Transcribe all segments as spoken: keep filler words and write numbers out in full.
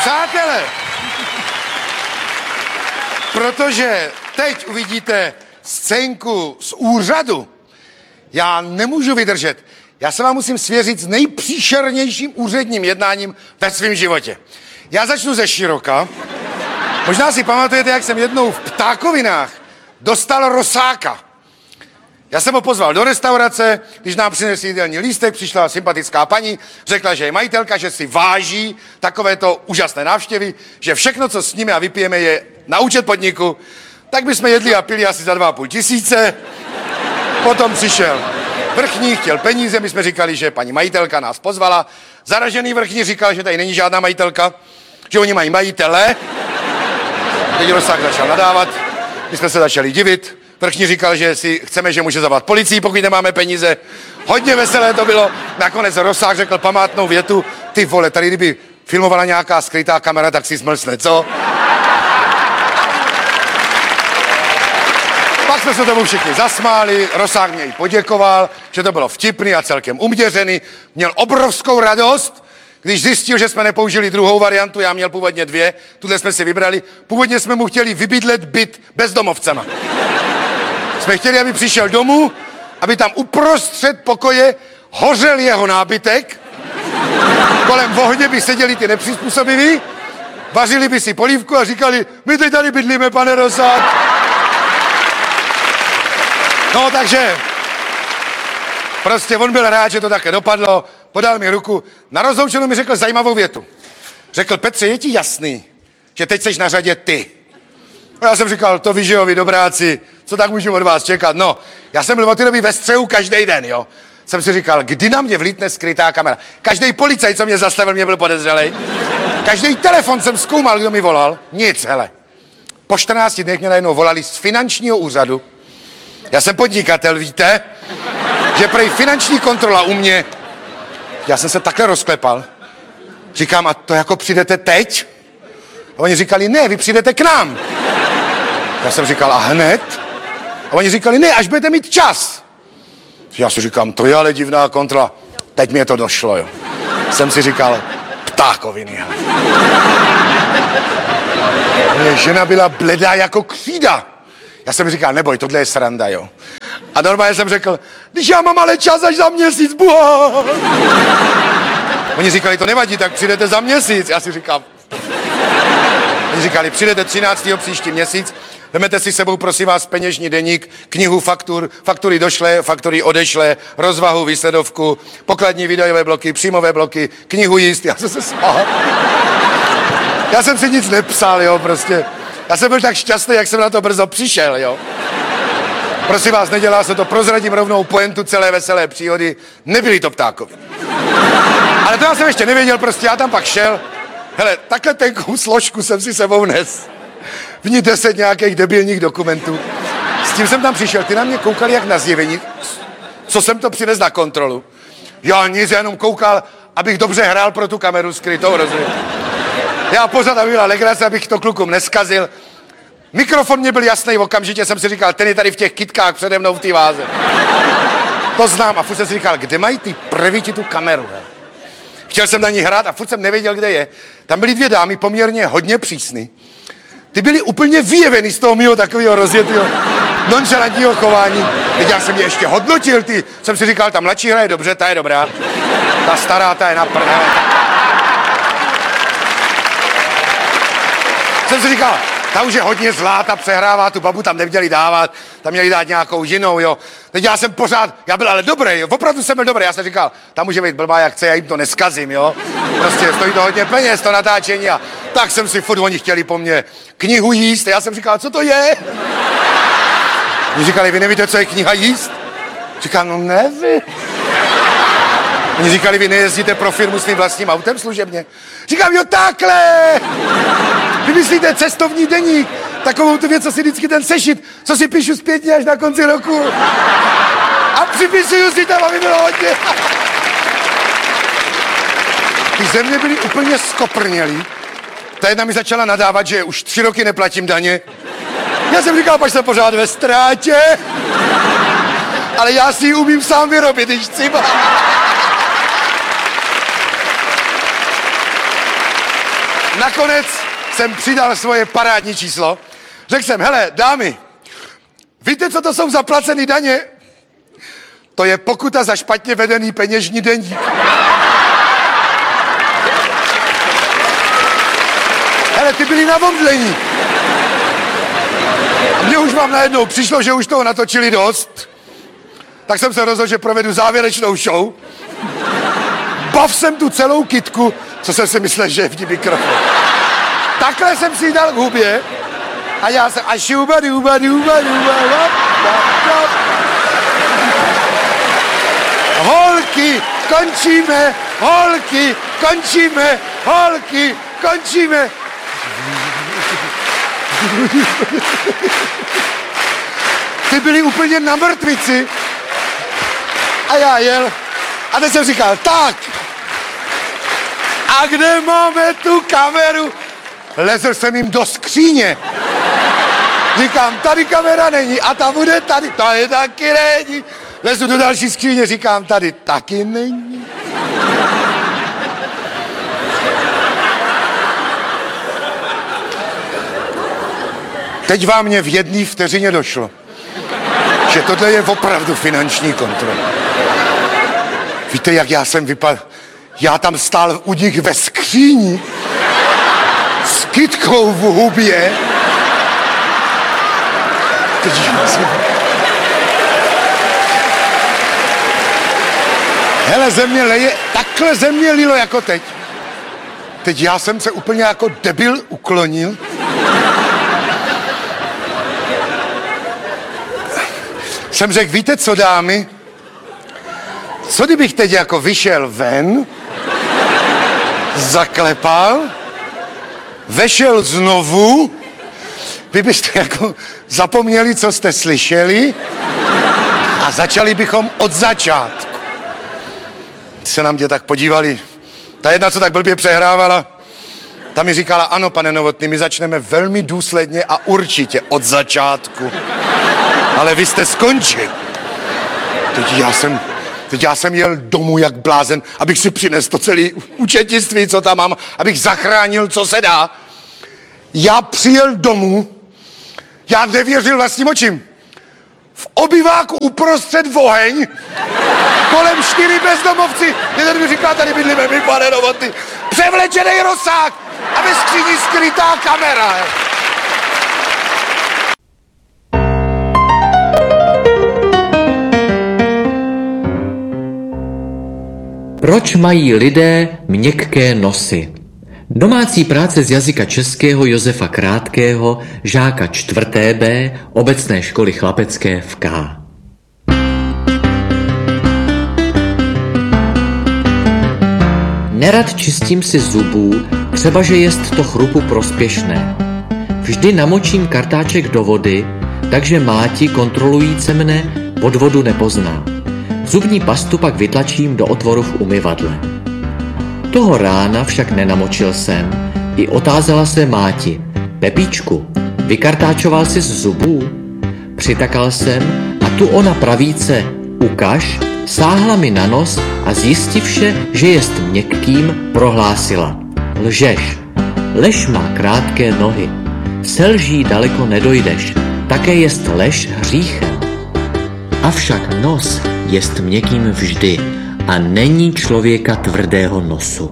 Přátelé, protože teď uvidíte scénku z úřadu, já nemůžu vydržet. Já se vám musím svěřit s nejpříšernějším úředním jednáním ve svém životě. Já začnu ze široka. Možná si pamatujete, jak jsem jednou v Ptákovinách dostal rosáka. Já jsem ho pozval do restaurace, když nám přinesli jídelní lístek, přišla sympatická paní, řekla, že je majitelka, že si váží takovéto úžasné návštěvy, že všechno, co s nimi a vypijeme, je na účet podniku. Tak bychom jedli a pili asi za dva a půl tisíce. Potom přišel vrchní, chtěl peníze, my jsme říkali, že paní majitelka nás pozvala. Zaražený vrchní říkal, že tady není žádná majitelka, že oni mají majitele. Teď Rosák začal nadávat, my jsme se začali divit. Vrchní říkal, že si chceme, že může zavolat policii, pokud nemáme peníze. Hodně veselé to bylo. Nakonec Rosák řekl památnou větu, ty vole, tady kdyby filmovala nějaká skrytá kamera, tak si smlsne, co? Pak jsme se tomu všichni zasmáli, Rosák mě jí poděkoval, že to bylo vtipný a celkem uměřený. Měl obrovskou radost, když zjistil, že jsme nepoužili druhou variantu, já měl původně dvě, tuhle jsme si vybrali. Původně jsme mu chtěli vybydlet byt bezdomovcema. Jsme chtěli, aby přišel domů, aby tam uprostřed pokoje hořel jeho nábytek, kolem ohně by seděli ty nepřizpůsobiví, vařili by si polívku a říkali, my teď tady bydlíme, pane Rosák. No, takže prostě on byl rád, že to také dopadlo, podal mi ruku, na rozloučenou mi řekl zajímavou větu. Řekl, Petře, je ti jasný, že teď seš na řadě ty? A já jsem říkal, to vy, že jo, vy dobráci, co tak můžu od vás čekat? No, já jsem byl od té doby ve střehu každý den, jo. Jsem si říkal, kdy na mě vlítne skrytá kamera. Každý policajt, co mě zastavil, mě byl podezřelej. Každý telefon jsem zkoumal, kdo mi volal. Nic, hele. Po čtrnácti dnech mě najednou volali z finančního úřadu. Já jsem podnikatel, víte? Že prej finanční kontrola u mě. Já jsem se takhle rozklepal. Říkám, a to jako přijdete teď? A oni říkali, ne, vy přijdete k nám. Já jsem říkal, a hned? A oni říkali, ne, až budete mít čas. Já si říkám, to je ale divná kontrola. Teď mě to došlo, jo. Jsem si říkal, Ptákoviny. Moje žena byla bledá jako křída. Já jsem říkal, neboj, tohle je sranda, jo. A normálně jsem řekl, když já mám ale čas až za měsíc, buha. Oni říkali, to nevadí, tak přijdete za měsíc. Já si říkám, oni říkali, přijdete třináctého příští měsíc, vemete si sebou, prosím vás, peněžní deník, knihu faktur, faktury došle, faktury odešle, rozvahu, výsledovku, pokladní výdajové bloky, příjmové bloky, knihu jíst. Já jsem se smál. Já jsem si nic nepsal, jo, prostě. Já jsem byl tak šťastný, jak jsem na to brzo přišel, jo. Prosím vás, nedělá se to, prozradím rovnou pointu celé veselé příhody. Nebyli to Ptákovi. Ale to já jsem ještě nevěděl, prostě já tam pak šel. Hele, takhle tenkou složku jsem si sebou nes. V ní deset nějakých debilních dokumentů. S tím jsem tam přišel, ty na mě koukali jak na zjevení. Co jsem to přines na kontrolu? Já nic, já jenom koukal, abych dobře hrál pro tu kameru skrytou, rozumím. Já pořád, aby byla legrace, abych to klukům neskazil. Mikrofon mě byl jasný, okamžitě jsem si říkal, ten je tady v těch kytkách přede mnou v té váze. To znám a furt jsem si říkal, kde mají ty prvíti tu kameru, he? Chtěl jsem na ní hrát a furt jsem nevěděl, kde je. Tam byly dvě dámy, poměrně hodně přísný. Ty byly úplně vyjevený z toho mýho takového rozjetého nonšalantního chování. Teď já jsem je ještě hodnotil, ty. Jsem si říkal, ta mladší hra je dobře, ta je dobrá. Ta stará, ta je na prdele. Jsem si říkal, ta už je hodně zlá, ta přehrává, tu babu tam neměli dávat, tam měli dát nějakou jinou, jo. Teď já jsem pořád, já byl ale dobrý, jo, opravdu jsem byl dobrý, já jsem říkal, ta může být blbá jak chce, já jim to neskazím, jo. Prostě stojí to hodně peněz, to natáčení a tak jsem si furt, oni chtěli po mně knihu jíst a já jsem říkal, co to je? Oni říkali, vy nevíte, co je kniha jíst? Říkám, no nevím. Oni říkali, vy nejezdíte pro firmu svým vlastním autem služebně? Říkám, jo, takhle! Vymyslíte cestovní deník, takovou tu věc, co si vždycky ten sešit, co si píšu zpětně až na konci roku. A připisuju si tam, aby bylo hodně. Ty země byly úplně skoprnělý. Ta jedna mi začala nadávat, že už tři roky neplatím daně. Já jsem říkal, pač jsem pořád ve ztrátě. Ale já si ji umím sám vyrobit, když chci. nakonec jsem přidal svoje parádní číslo. Řekl jsem, hele, dámy, víte, co to jsou zaplacený daně? To je pokuta za špatně vedený peněžní deník. Hele, ty byli na omdlení. A mně už vám najednou přišlo, že už toho natočili dost. Tak jsem se rozhodl, že provedu závěrečnou show. Bav jsem tu celou kytku, co jsem si myslel, že je v ní mikrofon. Takhle jsem si ji dal k hubě a já jsem a šuba duba duba duba duba. Holky, končíme, holky, končíme, holky, končíme. Ty byli úplně na mrtvici. A já jel. A teď jsem říkal, tak. A kde máme tu kameru? Lezl jsem jim do skříně. Říkám, tady kamera není a ta bude tady. Tady taky není. Lezu do další skříně, říkám, tady taky není. Teď vám mě v jedné vteřině došlo, že tohle je opravdu finanční kontrola. Víte, jak já jsem vypadal? Já tam stál u nich ve skříni s kytkou v hubě. Teď já jsem... Hele, země leje, takhle země lilo jako teď. Teď já jsem se úplně jako debil uklonil. Jsem řekl, víte co, dámy? Co kdybych teď jako vyšel ven, zaklepal, vešel znovu, vy byste jako zapomněli, co jste slyšeli a začali bychom od začátku. Se nám tě tak podívali. Ta jedna, co tak blbě přehrávala, ta mi říkala, ano, pane Novotný, my začneme velmi důsledně a určitě od začátku. Ale vy jste skončil. Teď já jsem, teď já jsem jel domů jak blázen, abych si přinesl to celé účetnictví, co tam mám, abych zachránil, co se dá. Já přijel domů, já nevěřil vlastním očím. V obyváku uprostřed oheň, kolem čtyři bezdomovci, jeden mi říká, tady bydlíme my, pane Novotný, převlečenej rozsah a ve skříni skrytá kamera. Proč mají lidé měkké nosy? Domácí práce z jazyka českého Josefa Krátkého, žáka čtvrté B, obecné školy chlapecké v K. Nerad čistím si zubů, třebaže jest to chrupu prospěšné. Vždy namočím kartáček do vody, takže máti kontrolujíce mne podvodu nepozná. Zubní pastu pak vytlačím do otvoru v umyvadle. Toho rána však nenamočil jsem, i otázala se máti. Pepíčku, vykartáčoval jsi z zubů? Přitakal jsem a tu ona pravíce, ukaž, sáhla mi na nos a zjistivše, že jest měkkým, prohlásila. Lžeš, lež má krátké nohy, se lží daleko nedojdeš, také jest lež hříchem. Avšak nos jest měkkým vždy a není člověka tvrdého nosu.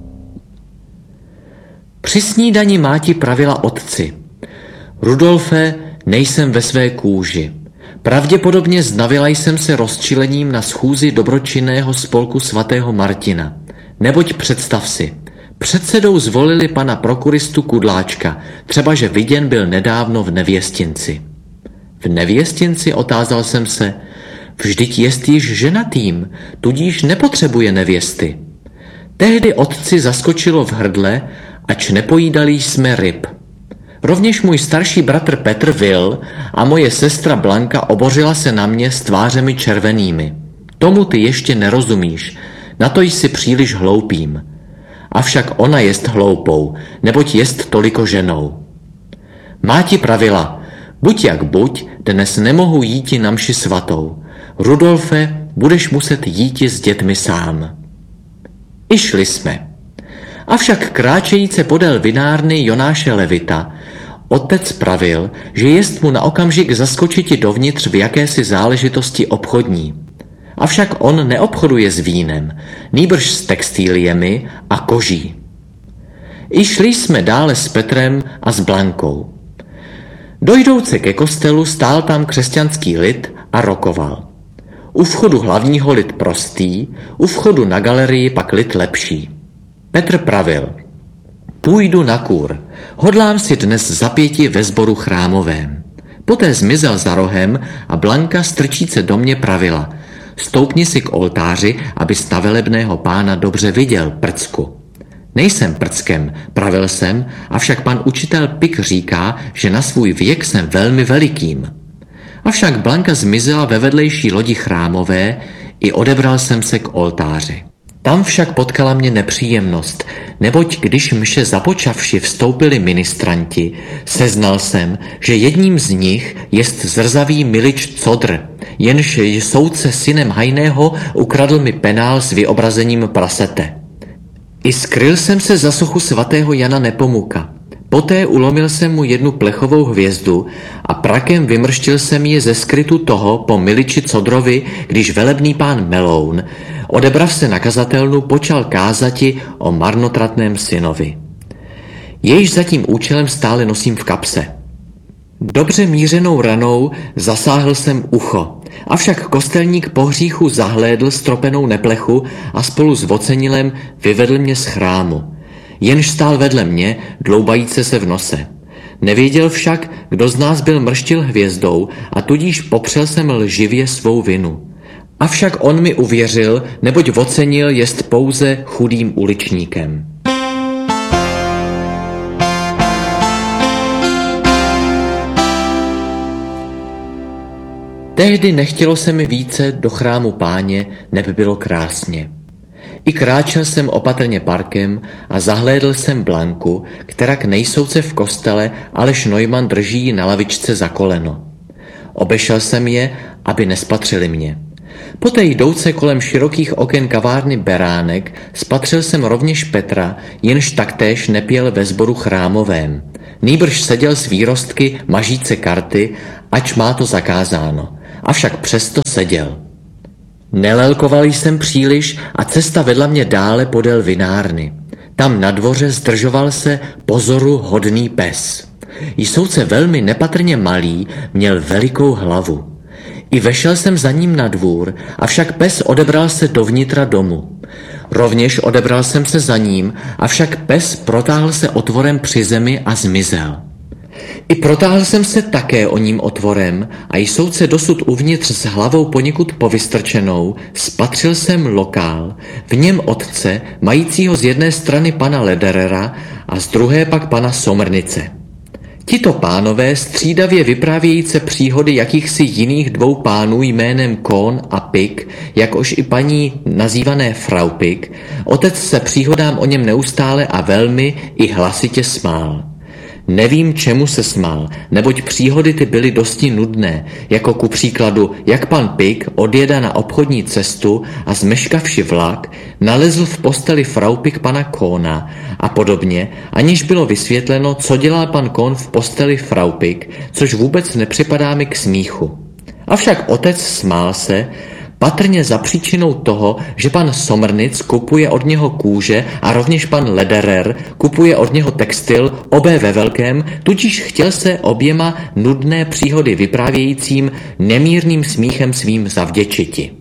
Při snídani máti pravila otci. Rudolfe, nejsem ve své kůži. Pravděpodobně znavila jsem se rozčilením na schůzi dobročinného spolku svatého Martina. Neboť představ si, předsedou zvolili pana prokuristu Kudláčka, třebaže viděn byl nedávno v Nevěstinci. V Nevěstinci, otázal jsem se, vždyť jest již ženatým, tudíž nepotřebuje nevěsty. Tehdy otci zaskočilo v hrdle, ač nepojídali jsme ryb. Rovněž můj starší bratr Petr vil a moje sestra Blanka obořila se na mě s tvářemi červenými. Tomu ty ještě nerozumíš, na to jsi příliš hloupým. Avšak ona jest hloupou, neboť jest toliko ženou. Máti pravila, buď jak buď, dnes nemohu jíti na mši svatou. Rudolfe, budeš muset jíti s dětmi sám. I šli jsme. Avšak kráčejíce podél vinárny Jonáše Levita otec pravil, že jest mu na okamžik zaskočiti dovnitř v jakési záležitosti obchodní. Avšak on neobchoduje s vínem, nýbrž s textíliemi a koží. I šli jsme dále s Petrem a s Blankou. Dojdouce ke kostelu stál tam křesťanský lid a rokoval. U vchodu hlavního lid prostý, u vchodu na galerii pak lid lepší. Petr pravil. Půjdu na kůr, hodlám si dnes zapěti ve sboru chrámovém. Poté zmizel za rohem a Blanka strčíce do mě pravila. Stoupni si k oltáři, abys na velebného pána dobře viděl, prcku. Nejsem prckem, pravil jsem, avšak pan učitel Pik říká, že na svůj věk jsem velmi velikým. Avšak Blanka zmizela ve vedlejší lodi chrámové, i odebral jsem se k oltáři. Tam však potkala mě nepříjemnost, neboť když mše započavši vstoupili ministranti, seznal jsem, že jedním z nich jest zrzavý Milič Codr, jenž soudce synem Hajného ukradl mi penál s vyobrazením prasete. I skryl jsem se za sochu svatého Jana Nepomuka. Poté ulomil jsem mu jednu plechovou hvězdu a prakem vymrštil jsem ji ze skrytu toho po Miliči Codrovi, když velebný pán Meloun, odebrav se na kazatelnu, počal kázati o marnotratném synovi. Jejž za tím účelem stále nosím v kapse. Dobře mířenou ranou zasáhl jsem ucho, avšak kostelník po hříchu zahlédl stropenou neplechu a spolu s vocenilem vyvedl mě z chrámu. Jenž stál vedle mě, dloubajíce se v nose. Nevěděl však, kdo z nás byl mrštil hvězdou a tudíž popřel jsem lživě svou vinu. Avšak on mi uvěřil, neboť ocenil jest pouze chudým uličníkem. Tehdy nechtělo se mi více do chrámu Páně, neby bylo krásně. I kráčel jsem opatrně parkem a zahlédl jsem Blanku, kterak nejsouce v kostele, alež Neumann drží ji na lavičce za koleno. Obešel jsem je, aby nespatřili mě. Poté jdouce kolem širokých oken kavárny Beránek spatřil jsem rovněž Petra, jenž taktéž nepěl ve sboru chrámovém. Nýbrž seděl s výrostky mažíce karty, ač má to zakázáno. Avšak přesto seděl. Nelelkoval jsem příliš a cesta vedla mě dále podél vinárny. Tam na dvoře zdržoval se pozoru hodný pes. Jsouce velmi nepatrně malý, měl velikou hlavu. I vešel jsem za ním na dvůr, avšak pes odebral se dovnitra domu. Rovněž odebral jsem se za ním, avšak pes protáhl se otvorem při zemi a zmizel. I protáhl jsem se také o ním otvorem a jsouce dosud uvnitř s hlavou poněkud povystrčenou, spatřil jsem lokál, v něm otce, majícího z jedné strany pana Lederera a z druhé pak pana Somrnice. Tito pánové střídavě vyprávějíce příhody jakýchsi jiných dvou pánů jménem Kohn a Pik, jakož i paní nazývané Frau Pik, otec se příhodám o něm neustále a velmi i hlasitě smál. Nevím, čemu se smál, neboť příhody ty byly dosti nudné, jako ku příkladu, jak pan Pik odjeda na obchodní cestu a zmeškavši vlak, nalezl v posteli Frau Pik pana Kohna a podobně, aniž bylo vysvětleno, co dělal pan Kohn v posteli Frau Pik, což vůbec nepřipadá mi k smíchu. Avšak otec smál se, patrně za příčinou toho, že pan Somrnic kupuje od něho kůže a rovněž pan Lederer kupuje od něho textil, obé ve velkém, tudíž chtěl se oběma nudné příhody vyprávějícím nemírným smíchem svým zavděčiti.